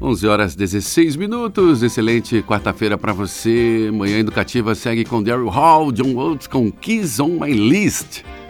11 horas 16 minutos, excelente quarta-feira para você. Manhã Educativa segue com Daryl Hall, John Oates com Keys on My List.